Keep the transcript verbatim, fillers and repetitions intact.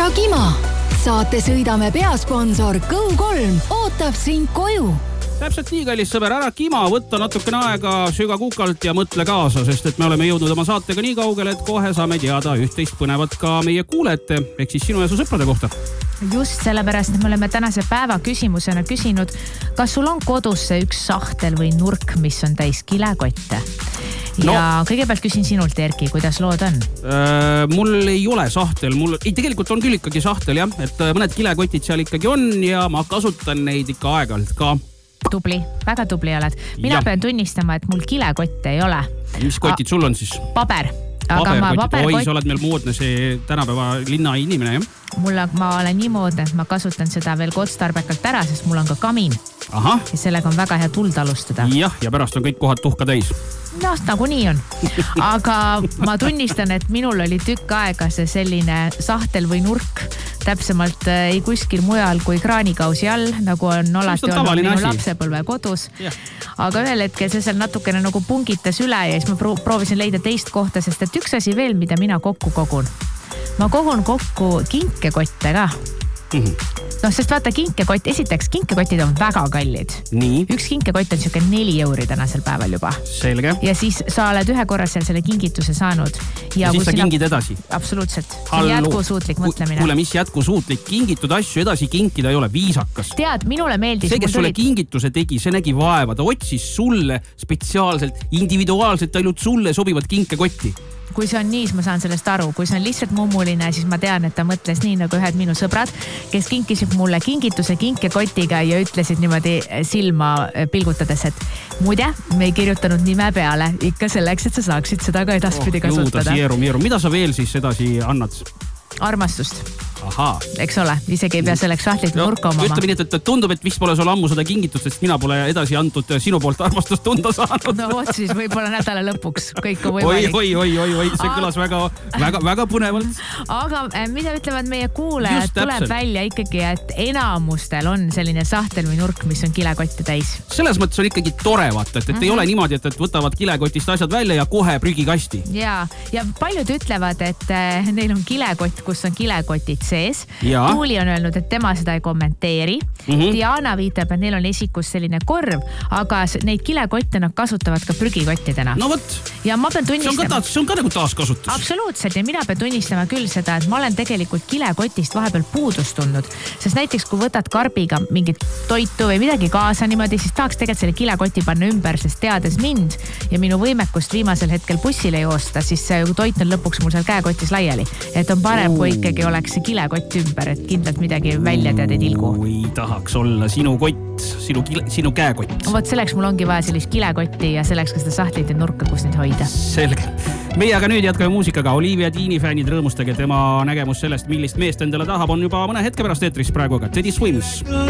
Kima. Saate sõidame peasponsor Go kolm ootab sind koju. Täpselt nii, kallis sõber, ära Kima, võtta natukene aega, süga kukalt ja mõtle kaasa, sest et me oleme jõudnud oma saatega nii kaugele, et kohe saame teada üht-teist põnevat ka meie kuulete, ehk siis sinu ja su sõprade kohta. Just sellepärast, et me oleme tänase päeva küsimusena küsinud, kas sul on kodus see üks sahtel või nurk, mis on täis kilekotte? Ja no. Kõigepealt küsin sinult, Erki, kuidas lood on? Äh, mul ei ole sahtel, mul ei, tegelikult on küll ikkagi sahtel, jah, et mõned kilekotid seal ikkagi on ja ma kasutan neid ikka aeg-ajalt ka. Tubli, väga tubli oled. Mina ja. pean tunnistama, et mul kilekotte ei ole. Mis kotid sul on siis? Paber. Paberkotid, oi, sa oled meil moodne see tänapäeva linna inimene, jah? Mul ma olen nii moodne, et ma kasutan seda veel otstarbekalt ära, sest mul on ka kamin. Aha. Ja sellega on väga hea tuld alustada. Jah, ja pärast on kõik kohad tuhka täis. No, nagu nii on. Aga ma tunnistan, et minul oli tükk aega see selline sahtel või nurk, täpsemalt ei kuskil mujal kui kraanikausi all, nagu on alati on olnud minu lapsepõlve kodus. Ja. Aga ühel hetkel see seal natukene nagu pungitas üle ja siis ma proovisin leida teist kohta, sest et üks asi veel, mida mina kokku kogun. Ma kogun kokku kinkekotte ka. Mm-hmm. No, sest vaata kinkekott, esiteks kinkekotid on väga kallid. Nii. Üks kinkekott on siuke neli euri tänasel päeval juba. Selge. Ja siis sa oled ühe korra seal selle kingituse saanud. Ja, ja siis sa sina... kingid edasi. Absoluutselt. Jätkusuutlik mõtlemine. Kuule, mis jätkusuutlik? Kingitud asju edasi kinkida ei ole viisakas. Tead, minule meeldis... See, kes sulle tulid... kingituse tegi, see nägi vaeva. Ta otsis sulle spetsiaalselt, individuaalselt ainult sulle sobivat kinkekotti. Kui see on nii, siis ma saan sellest aru. Kui see on lihtsalt mummuline, siis ma tean, et ta mõtles nii nagu ühed minu sõbrad, kes kinkisid mulle kingituse kinkekotiga ja ütlesid niimoodi silma pilgutades, et muide, me ei kirjutanud nime peale ikka selleks, et sa saaksid seda ka edaspidi oh, kasutada. Jõuda, sieru, mieru. Mida sa veel siis edasi annad? Armastust. Aha. Eks ole, isegi ei pea selleks sahtlit no, nurka omama. Ütleme nii, et tundub, et vist pole sul ammu seda kingitust, sest mina pole edasi antud sinu poolt armastust tunda saanud. No vot siis, võib-olla nädala lõpuks kõik on võimalik. Oi, oi, oi, oi, see kõlas väga, väga, väga põnevalt. Aga mida ütlevad meie kuulajad, tuleb välja ikkagi, et enamustel on selline sahtel või nurk, mis on kilekotte täis. Selles mõttes on ikkagi tore vaata, et, et mm-hmm. ei ole niimoodi, et, et võtavad kilekotist asjad välja ja kohe prügikasti. Ja, ja paljud ütlevad, et neil on kilekott, kus on kilekotid sees. Ja. Tuuli on öelnud, et tema seda ei kommenteeri. Mm-hmm. Diana viitab, et neil on esikus selline korv, aga neid kilekotte nad kasutavad ka prügikottidena. No võt, ja ma pean tunnistama... see, on ka, see on ka nagu taaskasutus. Absoluutselt, ja mina pean tunnistama küll seda, et ma olen tegelikult kilekotist vahepeal puudust tundnud. Sest näiteks, kui võtad karbiga mingit toitu või midagi kaasa niimoodi, siis tahaks tegelikult selle kilekoti panna ümber, sest teades mind ja minu võimekust viimasel hetkel bussile joosta, siis see toit on lõpuks mul seal käekotis laiali. Et on parem, kui ikkagi oleks see kilekott ümber, et kindlalt midagi välja tead ei tilgu. Ei tahaks olla sinu kott, sinu, sinu käekott. Vot selleks mul ongi vaja sellist kilekotti ja selleks ka seda sahtlit ja nurka, kus neid hoida. Selge. Meie aga nüüd jätkame muusikaga. Olivia Deani fännid rõõmustage tema nägemus sellest, millist meest endale tahab, on juba mõne hetke pärast eetris praegu, aga Teddy Swims.